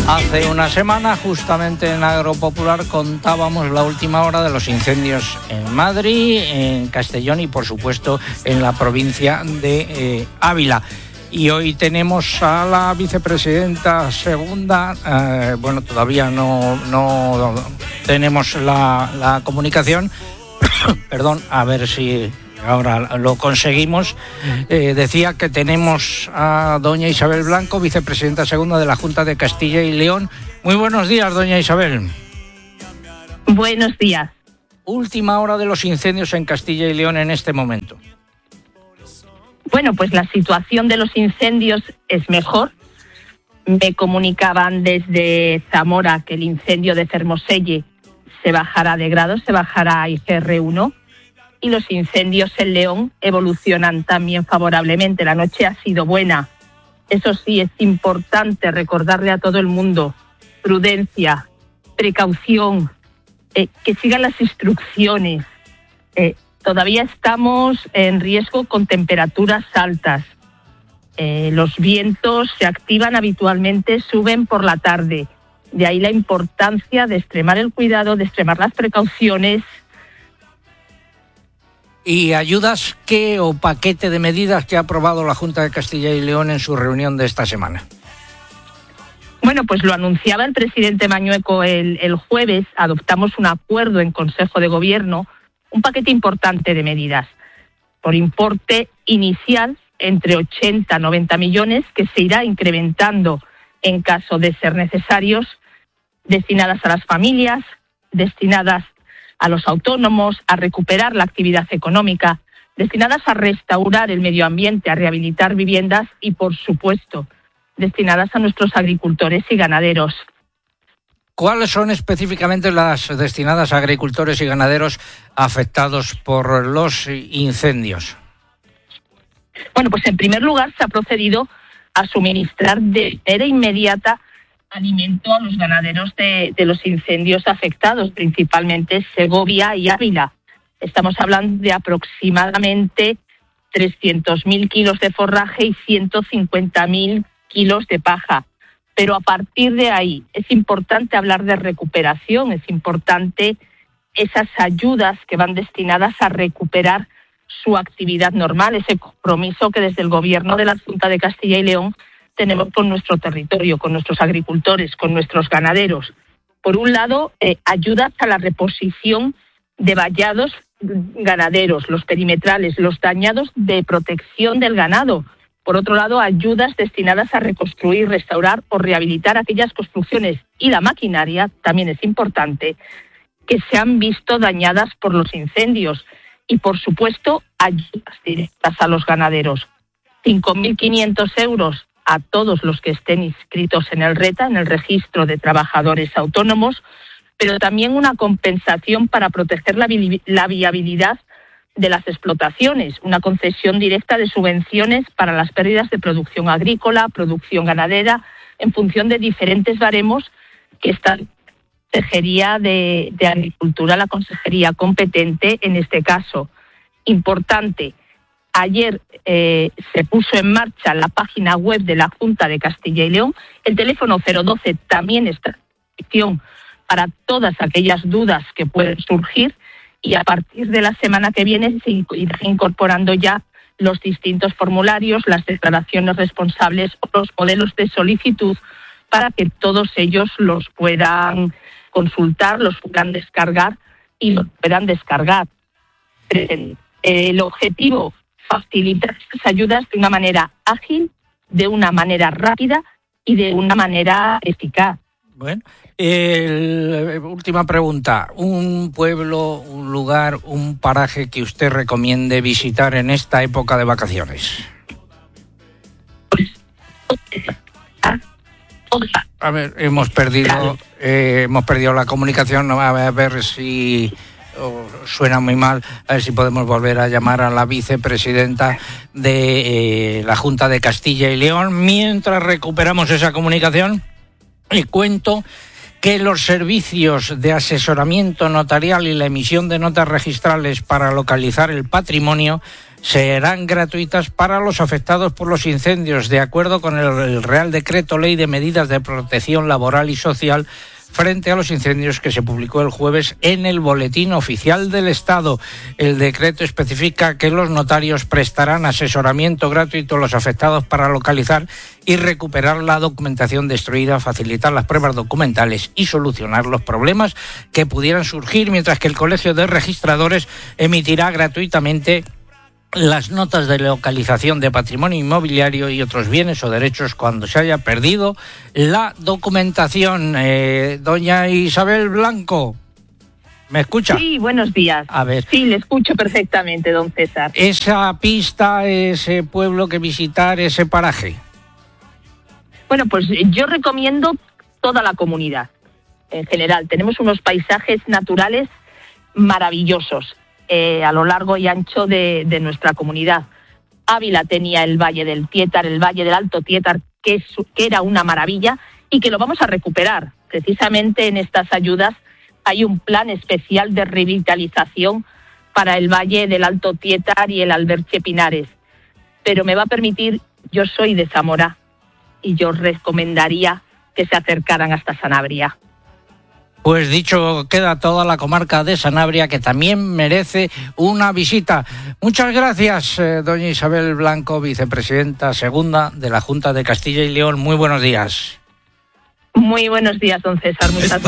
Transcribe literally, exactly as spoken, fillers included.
Hace una semana, justamente en Agropopular, contábamos la última hora de los incendios en Madrid, en Castellón y, por supuesto, en la provincia de eh, Ávila. Y hoy tenemos a la vicepresidenta segunda, eh, bueno, todavía no, no tenemos la, la comunicación, perdón, a ver si ahora lo conseguimos. Eh, decía que tenemos a doña Isabel Blanco, vicepresidenta segunda de la Junta de Castilla y León. Muy buenos días, doña Isabel. Buenos días. Última hora de los incendios en Castilla y León en este momento. Bueno, pues la situación de los incendios es mejor. Me comunicaban desde Zamora que el incendio de Fermoselle se bajará de grado, se bajará a I G R uno. Y los incendios en León evolucionan también favorablemente. La noche ha sido buena. Eso sí, es importante recordarle a todo el mundo: prudencia, precaución, eh, que sigan las instrucciones. Eh, todavía estamos en riesgo con temperaturas altas. Eh, los vientos se activan habitualmente, suben por la tarde. De ahí la importancia de extremar el cuidado, de extremar las precauciones. ¿Y ayudas qué o paquete de medidas que ha aprobado la Junta de Castilla y León en su reunión de esta semana? Bueno, pues lo anunciaba el presidente Mañueco el, el jueves. Adoptamos un acuerdo en Consejo de Gobierno, un paquete importante de medidas, por importe inicial entre ochenta a noventa millones, que se irá incrementando en caso de ser necesarios, destinadas a las familias, destinadas a los autónomos, a recuperar la actividad económica, destinadas a restaurar el medio ambiente, a rehabilitar viviendas y, por supuesto, destinadas a nuestros agricultores y ganaderos. ¿Cuáles son específicamente las destinadas a agricultores y ganaderos afectados por los incendios? Bueno, pues en primer lugar se ha procedido a suministrar de manera inmediata alimento a los ganaderos de, de los incendios afectados, principalmente Segovia y Ávila. Estamos hablando de aproximadamente trescientos mil kilos de forraje y ciento cincuenta mil kilos de paja. Pero a partir de ahí es importante hablar de recuperación, es importante esas ayudas que van destinadas a recuperar su actividad normal, ese compromiso que desde el Gobierno de la Junta de Castilla y León tenemos con nuestro territorio, con nuestros agricultores, con nuestros ganaderos. Por un lado, eh, ayudas a la reposición de vallados ganaderos, los perimetrales, los dañados de protección del ganado. Por otro lado, ayudas destinadas a reconstruir, restaurar o rehabilitar aquellas construcciones y la maquinaria, también es importante, que se han visto dañadas por los incendios. Y, por supuesto, ayudas directas a los ganaderos. cinco mil quinientos euros a todos los que estén inscritos en el RETA, en el Registro de Trabajadores Autónomos, pero también una compensación para proteger la, vi- la viabilidad de las explotaciones, una concesión directa de subvenciones para las pérdidas de producción agrícola, producción ganadera, en función de diferentes baremos que está la Consejería de, de Agricultura, la consejería competente en este caso. Importante. Ayer eh, se puso en marcha la página web de la Junta de Castilla y León. El teléfono cero doce también está en disposición para todas aquellas dudas que pueden surgir, y a partir de la semana que viene se irán incorporando ya los distintos formularios, las declaraciones responsables o los modelos de solicitud para que todos ellos los puedan consultar, los puedan descargar y los puedan descargar. El objetivo: facilitar estas ayudas de una manera ágil, de una manera rápida y de una manera eficaz. Bueno, el, última pregunta. ¿Un pueblo, un lugar, un paraje que usted recomiende visitar en esta época de vacaciones? A ver, hemos perdido, eh, hemos perdido la comunicación. A ver si oh, suena muy mal. A ver si podemos volver a llamar a la vicepresidenta de eh, la Junta de Castilla y León. Mientras recuperamos esa comunicación, y cuento que los servicios de asesoramiento notarial y la emisión de notas registrales para localizar el patrimonio serán gratuitas para los afectados por los incendios, de acuerdo con el Real Decreto Ley de Medidas de Protección Laboral y Social frente a los incendios, que se publicó el jueves en el Boletín Oficial del Estado. El decreto especifica que los notarios prestarán asesoramiento gratuito a los afectados para localizar y recuperar la documentación destruida, facilitar las pruebas documentales y solucionar los problemas que pudieran surgir, mientras que el Colegio de Registradores emitirá gratuitamente las notas de localización de patrimonio inmobiliario y otros bienes o derechos cuando se haya perdido la documentación. Eh, doña Isabel Blanco, ¿me escucha? Sí, buenos días. A ver. Sí, le escucho perfectamente, don César. Esa pista, ese pueblo que visitar, ese paraje. Bueno, pues yo recomiendo toda la comunidad. En general, tenemos unos paisajes naturales maravillosos Eh, a lo largo y ancho de, de nuestra comunidad. Ávila tenía el Valle del Tietar, el Valle del Alto Tietar, que, es, que era una maravilla y que lo vamos a recuperar. Precisamente en estas ayudas hay un plan especial de revitalización para el Valle del Alto Tietar y el Alberche Pinares. Pero me va a permitir, yo soy de Zamora y yo recomendaría que se acercaran hasta Sanabria. Pues dicho queda, toda la comarca de Sanabria, que también merece una visita. Muchas gracias, eh, doña Isabel Blanco, vicepresidenta segunda de la Junta de Castilla y León. Muy buenos días. Muy buenos días, don César. Muchas gracias.